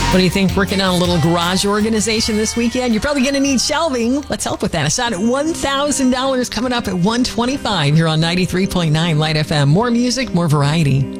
What do you think? Working on a little garage organization this weekend? You're probably going to need shelving. Let's help with that. A shot at $1,000 coming up at 125 here on 93.9 Light FM. More music, more variety.